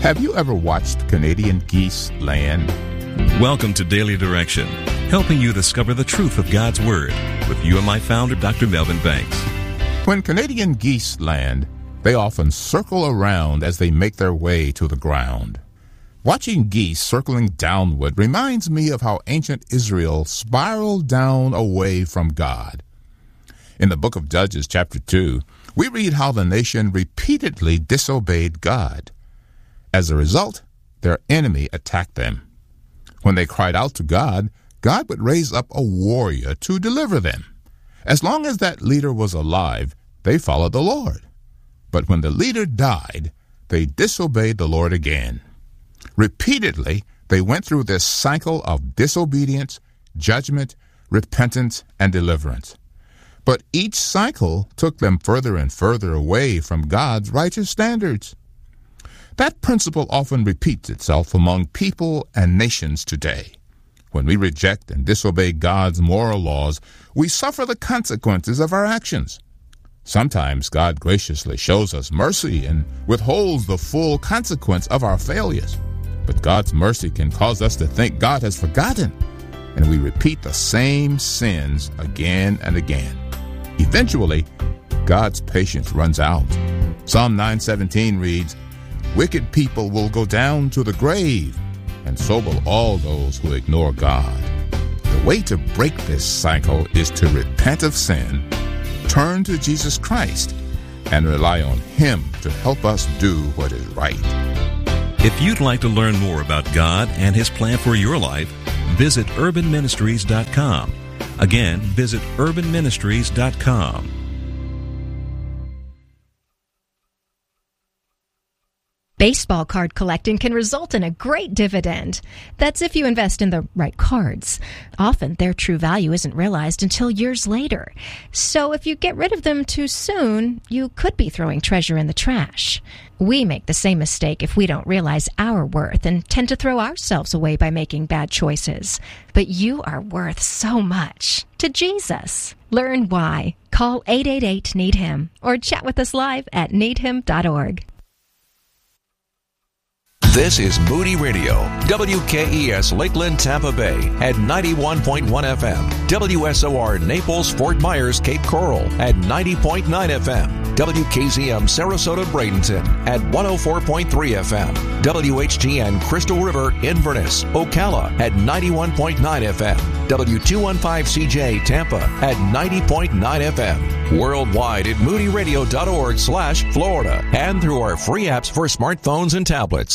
Have you ever watched Canadian geese land? Welcome to Daily Direction, helping you discover the truth of God's Word with UMI founder Dr. Melvin Banks. When Canadian geese land, they often circle around as they make their way to the ground. Watching geese circling downward reminds me of how ancient Israel spiraled down away from God. In the book of Judges, chapter 2, we read how the nation repeatedly disobeyed God. As a result, their enemy attacked them. When they cried out to God, God would raise up a warrior to deliver them. As long as that leader was alive, they followed the Lord. But when the leader died, they disobeyed the Lord again. Repeatedly, they went through this cycle of disobedience, judgment, repentance, and deliverance. But each cycle took them further and further away from God's righteous standards. That principle often repeats itself among people and nations today. When we reject and disobey God's moral laws, we suffer the consequences of our actions. Sometimes God graciously shows us mercy and withholds the full consequence of our failures. But God's mercy can cause us to think God has forgotten, and we repeat the same sins again and again. Eventually, God's patience runs out. Psalm 9:17 reads, "Wicked people will go down to the grave, and so will all those who ignore God." The way to break this cycle is to repent of sin, turn to Jesus Christ, and rely on Him to help us do what is right. If you'd like to learn more about God and His plan for your life, visit urbanministries.com. Again, visit urbanministries.com. Baseball card collecting can result in a great dividend. That's if you invest in the right cards. Often, their true value isn't realized until years later. So if you get rid of them too soon, you could be throwing treasure in the trash. We make the same mistake if we don't realize our worth and tend to throw ourselves away by making bad choices. But you are worth so much to Jesus. Learn why. Call 888-NEED-HIM or chat with us live at needhim.org. This is Moody Radio, WKES Lakeland, Tampa Bay at 91.1 FM, WSOR Naples, Fort Myers, Cape Coral at 90.9 FM, WKZM Sarasota, Bradenton at 104.3 FM, WHTN Crystal River, Inverness, Ocala at 91.9 FM, W215CJ Tampa at 90.9 FM, worldwide at moodyradio.org/Florida, and through our free apps for smartphones and tablets.